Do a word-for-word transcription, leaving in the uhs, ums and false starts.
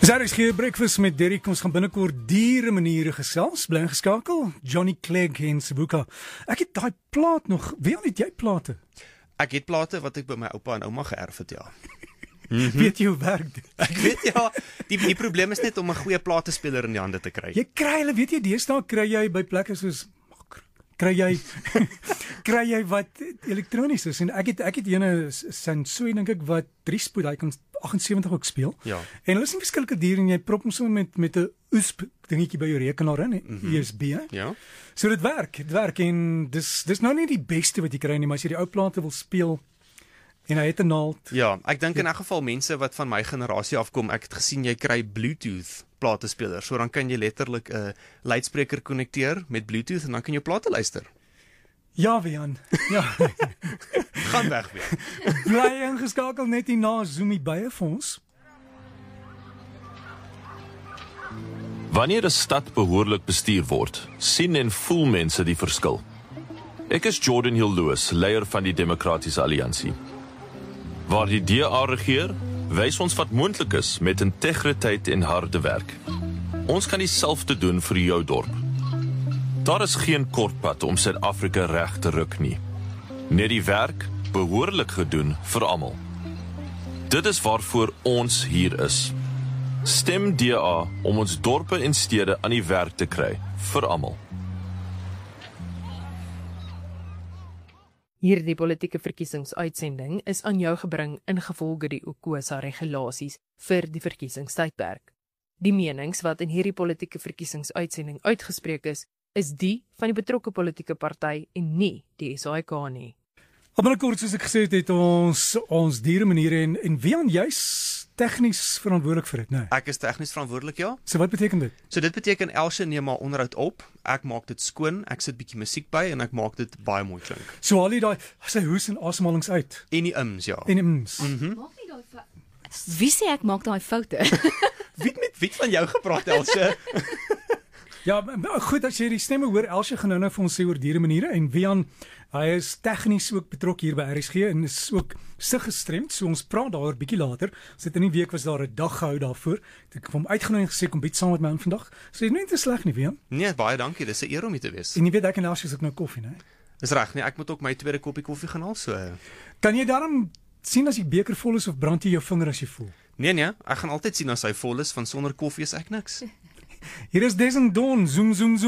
Daar is geen breakfast met Derek. Ons gaan binnekort diere maniere gesels. Bly ingeskakel. Johnny Clegg en Sabuka. Ek het daai plaat nog. Wie het jy plate? Ek het plate wat ek by my oupa en ouma geërf het, ja. Mm-hmm. Weet jy hoe werk dit? Ek weet ja, die, die probleem is net om 'n goeie platespeler in die hande te kry. Jy kry hulle, weet jy, deesdae kry jy by plekke soos kry jy kry jy wat elektronies is en ek het ek het ene Sansui dink ek wat drie spoed, hy kan agt en sewentig ook speel. Ja. En hulle is nie verskillike diere en jy prop hom so met met 'n U S B dingetjie by jou rekenaar in, Mm-hmm. U S B. He? Ja. So dit werk, dit werk en dis dis nou nie die beste wat jy kry nie, maar as jy die ou plate wil speel en hy het 'n naald. Ja, ek dink in elk geval mense wat van my generasie afkom, ek het gesien jy kry Bluetooth platespelers. So dan kan jy letterlik 'n uh, luidspreker konnekteer met Bluetooth en dan kan jy plate luister. Ja, Wian. Ja. Gaan weg weer. Bly ingeskakel net hierna Zoomie bye vir ons. Wanneer 'n stad behoorlik bestuur word, sien en voel mense die verskil. Ek is Jordan Hill Lewis, leier van die Demokratiese Alliansie. Waar die D A regeer, wys ons wat moontlik is met integriteit en harde werk. Ons kan dieselfde doen vir jou dorp. Daar is geen kortpad om Suid-Afrika reg te ruk nie. Net die werk behoorlik gedoen vir almal. Dit is waarvoor ons hier is. Stem D A om ons dorpe en stede aan die werk te kry vir almal. Hierdie politieke verkiesingsuitsending is aan jou gebring ingevolge die UKOSA regulasies vir die verkiesingstydperk. Die menings wat in hierdie politieke verkiesingsuitsending uitgespreek is, is die van die betrokke politieke party en nie die S A I K nie. Binnekort soos ek gesê het, het ons ons diere maniere en en wie aan juis tegnies verantwoordelik vir dit, nee. Ek is tegnies verantwoordelik, ja. So wat beteken dit? So dit beteken Elsje neem maar onderhoud op, ek maak dit skoon, ek sit bietjie musiek by en ek maak dit baie mooi klink. So haal jy daai sy hoes en asemhalings uit. En die ims, ja. En ims. Mhm. Maak nie daai foute. Wie sê ek maak daai foute? Wie het met wie van jou gepraat, Elsje? Ja, maar goed, as jy die stemme hoor, Elsje gaan nou nou vir ons sê oor diere maniere en Wian, hy is tegnies ook betrokke hier by R S G en is ook sig gestremd, so ons praat daaroor bietjie later. Ons het in die week was daar 'n dag gehou daarvoor. Ek het hom uitgenooi en gesê kom bietjie saam met my aan vandag. So jy is nie te sleg nie, Wian. Nee, baie dankie, dis 'n eer om hier te wees. En jy weet ek en Elsje is ook nou koffie, né? Dis reg, nee, ek moet ook my tweede koppie koffie gaan haal, so. Kan jy daarom sien as die beker vol is of brand jy jou vinger as jy voel? Nee nee, ek gaan altyd sien as hy vol is, van sonder koffie is ek niks. Hier is Desmond Don, zoom zoom zoom.